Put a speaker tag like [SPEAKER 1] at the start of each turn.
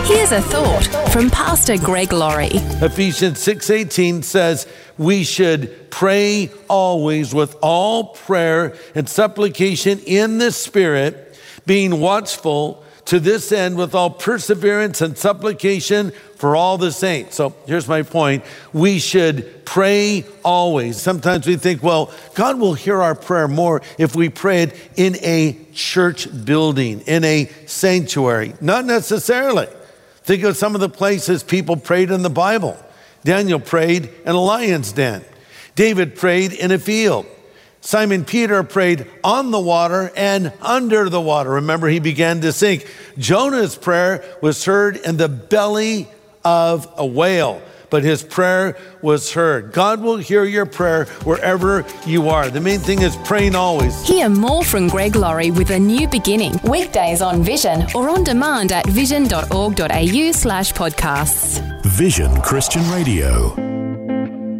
[SPEAKER 1] Here's a thought from Pastor Greg Laurie.
[SPEAKER 2] Ephesians 6:18 says, we should pray always with all prayer and supplication in the Spirit, being watchful to this end with all perseverance and supplication for all the saints. So here's my point. We should pray always. Sometimes we think, well, God will hear our prayer more if we pray it in a church building, in a sanctuary. Not necessarily. Think of some of the places people prayed in the Bible. Daniel prayed in a lion's den. David prayed in a field. Simon Peter prayed on the water and under the water. Remember, he began to sink. Jonah's prayer was heard in the belly of a whale, but his prayer was heard. God will hear your prayer wherever you are. The main thing is praying always.
[SPEAKER 1] Hear more from Greg Laurie with A New Beginning, weekdays on Vision or on demand at vision.org.au/podcasts.
[SPEAKER 3] Vision Christian Radio.